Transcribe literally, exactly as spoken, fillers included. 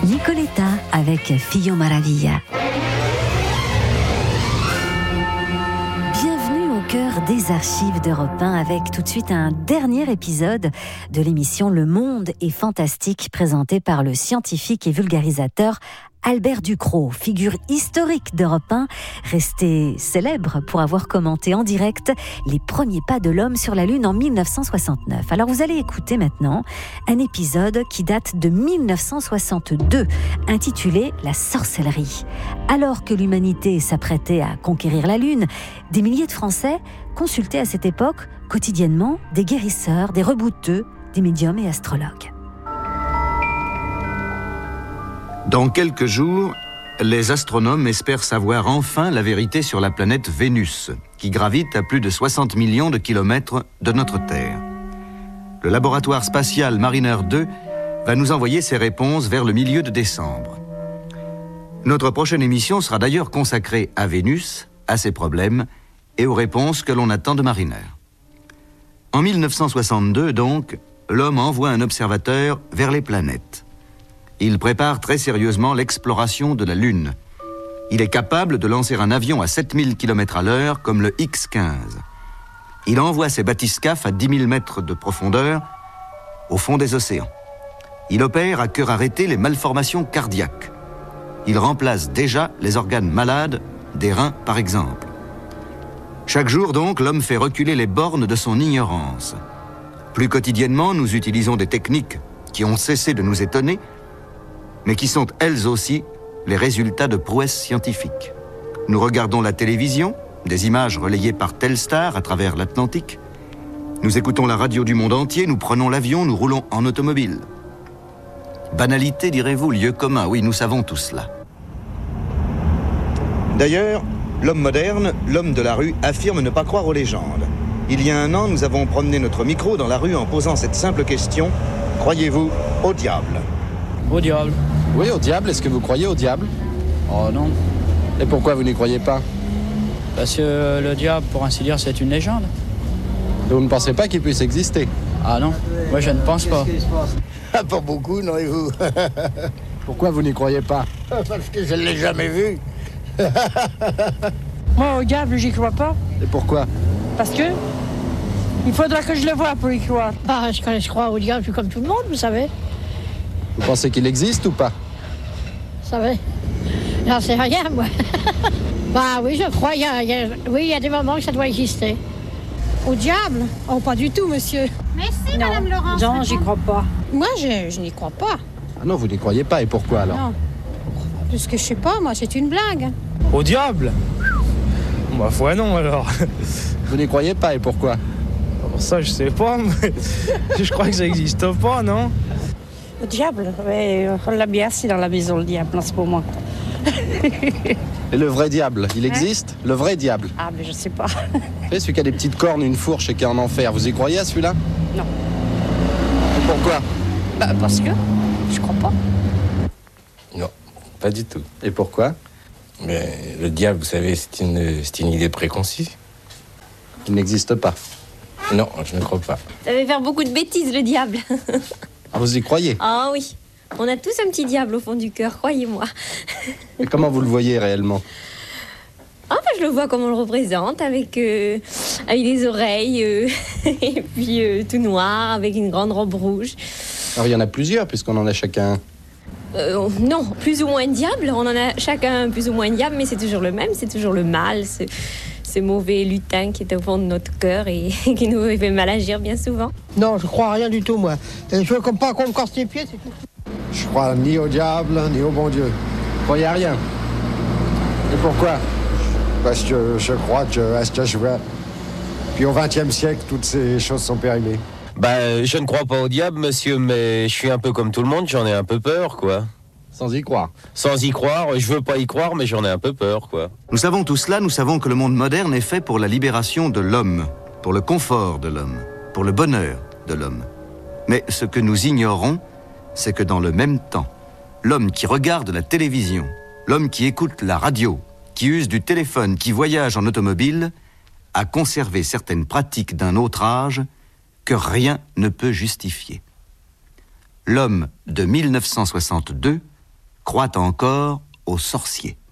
Nicoletta avec Fillo Maravilla. Bienvenue au cœur des archives d'Europe un avec tout de suite un dernier épisode de l'émission Le Monde est fantastique présenté par le scientifique et vulgarisateur Albert Ducrot, figure historique d'Europe un, resté célèbre pour avoir commenté en direct les premiers pas de l'homme sur la Lune en mille neuf cent soixante-neuf. Alors vous allez écouter maintenant un épisode qui date de mille neuf cent soixante-deux, intitulé « La sorcellerie ». Alors que l'humanité s'apprêtait à conquérir la Lune, des milliers de Français consultaient à cette époque quotidiennement des guérisseurs, des rebouteux, des médiums et astrologues. Dans quelques jours, les astronomes espèrent savoir enfin la vérité sur la planète Vénus, qui gravite à plus de soixante millions de kilomètres de notre Terre. Le laboratoire spatial Mariner deux va nous envoyer ses réponses vers le milieu de décembre. Notre prochaine émission sera d'ailleurs consacrée à Vénus, à ses problèmes et aux réponses que l'on attend de Mariner. En mille neuf cent soixante-deux, donc, l'homme envoie un observateur vers les planètes. Il prépare très sérieusement l'exploration de la Lune. Il est capable de lancer un avion à sept mille kilomètres à l'heure comme le X quinze. Il envoie ses bathyscaphes à dix mille mètres de profondeur au fond des océans. Il opère à cœur arrêté les malformations cardiaques. Il remplace déjà les organes malades, des reins par exemple. Chaque jour donc, l'homme fait reculer les bornes de son ignorance. Plus quotidiennement, nous utilisons des techniques qui ont cessé de nous étonner, mais qui sont elles aussi les résultats de prouesses scientifiques. Nous regardons la télévision, des images relayées par Telstar à travers l'Atlantique. Nous écoutons la radio du monde entier, nous prenons l'avion, nous roulons en automobile. Banalité, direz-vous, lieu commun, oui, nous savons tout cela. D'ailleurs, l'homme moderne, l'homme de la rue, affirme ne pas croire aux légendes. Il y a un an, nous avons promené notre micro dans la rue en posant cette simple question : croyez-vous au diable ? Au diable. Oui, au diable. Est-ce que vous croyez au diable ? Oh non. Et pourquoi vous n'y croyez pas ? Parce que le diable, pour ainsi dire, c'est une légende. Et vous ne pensez pas qu'il puisse exister ? Ah non, moi je ne pense pas. Ah, pas beaucoup, non, et vous ? Pourquoi vous n'y croyez pas ? Parce que je ne l'ai jamais vu. Moi, au diable, j'y crois pas. Et pourquoi ? Parce que il faudra que je le voie pour y croire. Bah, je, je crois au diable, je suis comme tout le monde, vous savez. Vous pensez qu'il existe ou pas ? Vous savez, j'en sais rien, moi. Bah oui, je crois, il y a, il y a, oui, il y a des moments que ça doit exister. Au diable ? Oh, pas du tout, monsieur. Merci, non. Madame Laurence. Non, j'y crois pas. Moi, je, je n'y crois pas. Ah non, vous n'y croyez pas, et pourquoi alors ? Non. Parce que je sais pas, moi, c'est une blague. Au diable ? Ma foi non alors. Vous n'y croyez pas, et pourquoi ? Alors ça, je sais pas, mais je crois que ça n'existe pas, non ? Au diable ? Ouais, on l'a bien assis dans la maison, le diable, en ce moment. Et le vrai diable, il existe ? Le vrai diable ? Ah, mais je sais pas. Vous savez, celui qui a des petites cornes, une fourche et qui est en enfer, vous y croyez à celui-là ? Non. Et pourquoi ? Bah, parce que je crois pas. Non, pas du tout. Et pourquoi ? Mais le diable, vous savez, c'est une, c'est une idée préconçue. Il n'existe pas. Non, je ne crois pas. Ça va faire beaucoup de bêtises, le diable. Ah, vous y croyez ? Ah oui, on a tous un petit diable au fond du cœur, croyez-moi. Et comment vous le voyez réellement ? Ah ben, je le vois comme on le représente, avec, euh, avec des oreilles, euh, et puis euh, tout noir, avec une grande robe rouge. Alors il y en a plusieurs, puisqu'on en a chacun. Euh, non, plus ou moins diable, on en a chacun plus ou moins diable, mais c'est toujours le même, c'est toujours le mal, ce, ce mauvais lutin qui est au fond de notre cœur et qui nous fait mal agir bien souvent. Non, je crois à rien du tout, moi. Et je veux comme pas qu'on me casse les pieds, c'est tout. Je crois ni au diable, ni au bon Dieu. Vous croyez à rien ? Et pourquoi ? Parce que je crois que, à ce que je vois, puis au vingtième siècle, toutes ces choses sont périmées. Bah, je ne crois pas au diable, monsieur, mais je suis un peu comme tout le monde, j'en ai un peu peur, quoi. Sans y croire. Sans y croire, je veux pas y croire, mais j'en ai un peu peur, quoi. Nous savons tout cela, nous savons que le monde moderne est fait pour la libération de l'homme, pour le confort de l'homme, pour le bonheur de l'homme. Mais ce que nous ignorons, c'est que dans le même temps, l'homme qui regarde la télévision, l'homme qui écoute la radio, qui use du téléphone, qui voyage en automobile, a conservé certaines pratiques d'un autre âge que rien ne peut justifier. L'homme de mille neuf cent soixante-deux croient encore aux sorciers.